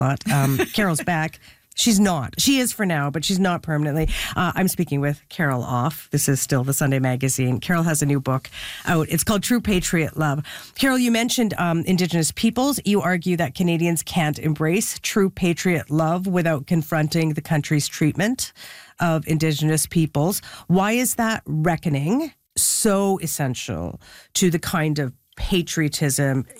lot. Carol's back. She's not. She is for now, but she's not permanently. I'm speaking with Carol Off. This is still the Sunday Magazine. Carol has a new book out. It's called True Patriot Love. Carol, you mentioned Indigenous peoples. You argue that Canadians can't embrace true patriot love without confronting the country's treatment of Indigenous peoples. Why is that reckoning so essential to the kind of patriotism